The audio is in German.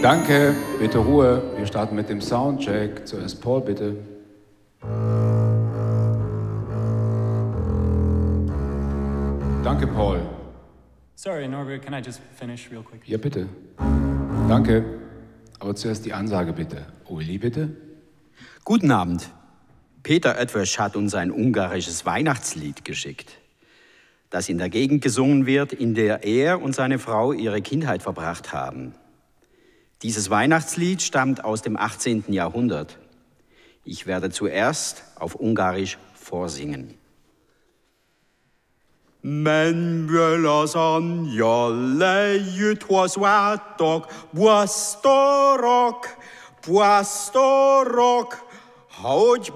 Danke, bitte Ruhe. Wir starten mit dem Soundcheck. Zuerst Paul, bitte. Danke, Paul. Sorry, Norbert, can I just finish real quick? Ja, bitte. Danke. Aber zuerst die Ansage, bitte. Uli, bitte. Guten Abend. Peter Oetwösch hat uns ein ungarisches Weihnachtslied geschickt, das in der Gegend gesungen wird, in der er und seine Frau ihre Kindheit verbracht haben. Dieses Weihnachtslied stammt aus dem 18. Jahrhundert. Ich werde zuerst auf Ungarisch vorsingen. Mennyvel jalle jut hozzátok, puasztorok, hogy